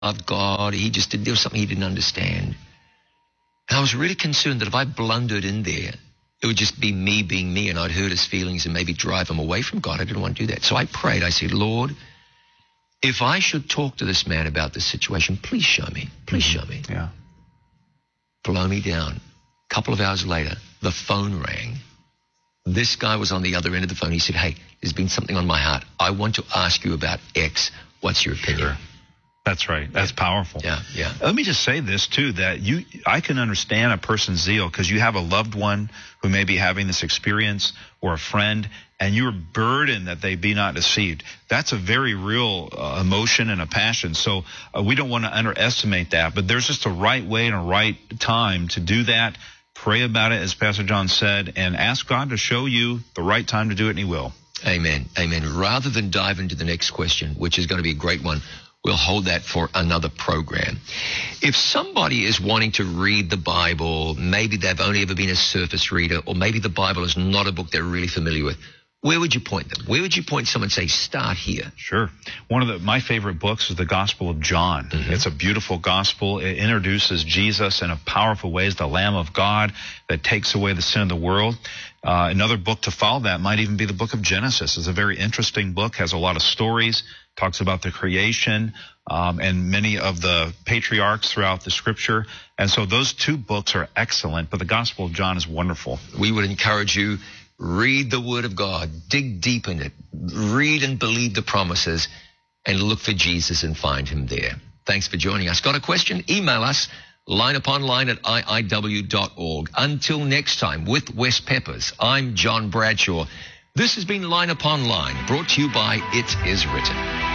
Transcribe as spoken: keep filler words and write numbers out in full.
loved God. He just did, there was something he didn't understand. And I was really concerned that if I blundered in there, it would just be me being me, and I'd hurt his feelings and maybe drive him away from God. I didn't want to do that. So I prayed. I said, Lord, if I should talk to this man about this situation, please show me. Please mm-hmm. show me. Yeah. Blow me down. A couple of hours later, the phone rang. This guy was on the other end of the phone. He said, hey, there's been something on my heart. I want to ask you about X. What's your opinion? Sure. That's right. That's yeah. powerful. Yeah, yeah. Let me just say this, too, that you, I can understand a person's zeal because you have a loved one who may be having this experience or a friend, and you're burdened that they be not deceived. That's a very real uh, emotion and a passion. So uh, we don't want to underestimate that, but there's just a right way and a right time to do that. Pray about it, as Pastor John said, and ask God to show you the right time to do it, and he will. Amen. Amen. Rather than dive into the next question, which is going to be a great one, we'll hold that for another program. If somebody is wanting to read the Bible, maybe they've only ever been a surface reader, or maybe the Bible is not a book they're really familiar with, where would you point them? Where would you point someone and say, start here? Sure. One of the, my favorite books is the Gospel of John. Mm-hmm. It's a beautiful gospel. It introduces Jesus in a powerful way as the Lamb of God that takes away the sin of the world. Uh, another book to follow that might even be the book of Genesis. It's a very interesting book, has a lot of stories, talks about the creation, um, and many of the patriarchs throughout the scripture. And so those two books are excellent, but the Gospel of John is wonderful. We would encourage you, read the Word of God, dig deep in it, read and believe the promises, and look for Jesus and find him there. Thanks for joining us. Got a question? Email us, lineuponline at I I W dot org. Until next time, with Wes Peppers, I'm John Bradshaw. This has been Line Upon Line, brought to you by It Is Written.